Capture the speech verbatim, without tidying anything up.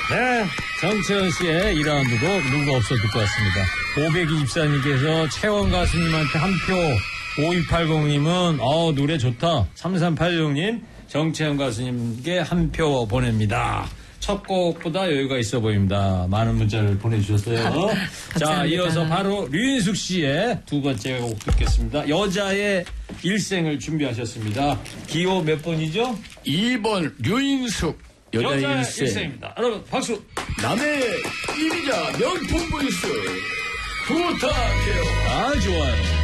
네, 정채원 씨의 이 라운드 곡 누가 없어 듣고 왔습니다. 오백이십사님께서 채원 가수님한테 한 표, 오이팔공님은 어 노래 좋다, 삼삼팔육님 정채원 가수님께 한 표 보냅니다. 첫 곡보다 여유가 있어 보입니다. 많은 문자를 보내주셨어요. 자, 이어서 바로 류인숙 씨의 두 번째 곡 듣겠습니다. 여자의 일생을 준비하셨습니다. 기호 몇 번이죠? 이 번 류인숙. 여자의, 여자의 일생. 일생입니다. 여러분 박수. 남의 일이자 명품 보이스 부탁해요. 아, 좋아요.